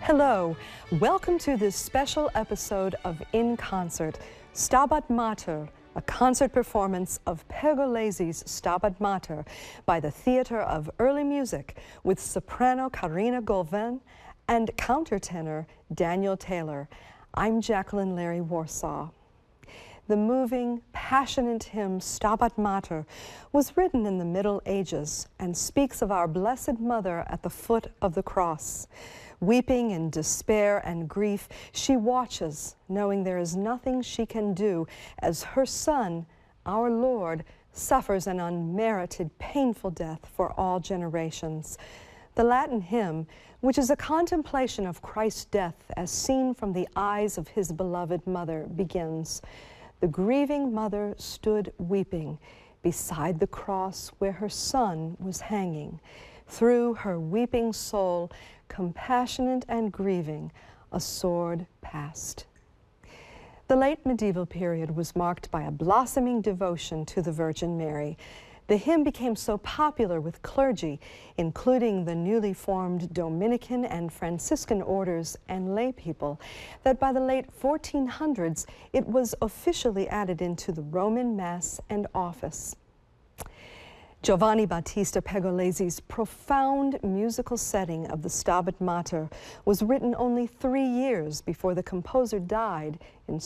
Hello, welcome to this special episode of In Concert, Stabat Mater, a concert performance of Pergolesi's Stabat Mater by the Theatre of Early Music with soprano Karina Goldven and countertenor Daniel Taylor. I'm Jacqueline Larry Warsaw. The moving, passionate hymn Stabat Mater was written in the Middle Ages and speaks of our Blessed Mother at the foot of the cross. Weeping in despair and grief, she watches, knowing there is nothing she can do, as her Son, our Lord, suffers an unmerited, painful death for all generations. The Latin hymn, which is a contemplation of Christ's death as seen from the eyes of his beloved mother, begins, "The grieving mother stood weeping beside the cross where her Son was hanging. Through her weeping soul, compassionate and grieving, a sword passed." The late medieval period was marked by a blossoming devotion to the Virgin Mary. The hymn became so popular with clergy, including the newly formed Dominican and Franciscan orders and lay people, that by the late 1400s it was officially added into the Roman Mass and office. Giovanni Battista Pergolesi's profound musical setting of the Stabat Mater was written only 3 years before the composer died in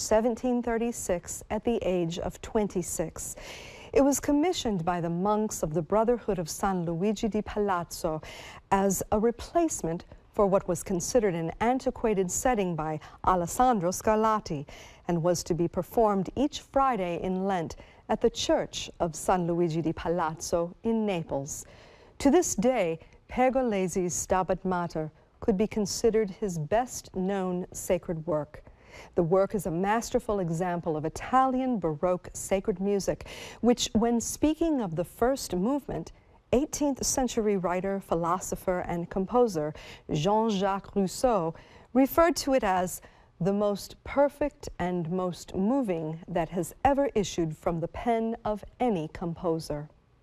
1736 at the age of 26. It was commissioned by the monks of the Brotherhood of San Luigi di Palazzo as a replacement for what was considered an antiquated setting by Alessandro Scarlatti and was to be performed each Friday in Lent at the Church of San Luigi di Palazzo in Naples. To this day, Pergolesi's Stabat Mater could be considered his best-known sacred work. The work is a masterful example of Italian Baroque sacred music, which, when speaking of the first movement, 18th century writer, philosopher, and composer Jean-Jacques Rousseau referred to it as the most perfect and most moving that has ever issued from the pen of any composer.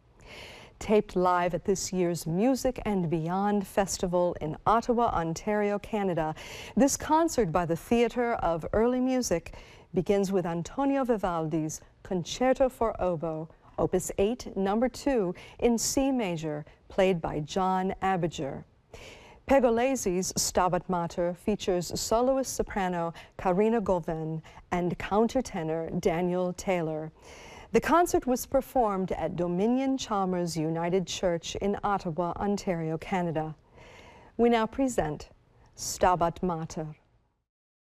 Taped live at this year's Music and Beyond Festival in Ottawa, Ontario, Canada, this concert by the Theatre of Early Music begins with Antonio Vivaldi's Concerto for Oboe, Opus 8, No. 2, in C major, played by John Abinger. Pergolesi's Stabat Mater features soloist soprano Karina Goldven and countertenor Daniel Taylor. The concert was performed at Dominion Chalmers United Church in Ottawa, Ontario, Canada. We now present Stabat Mater.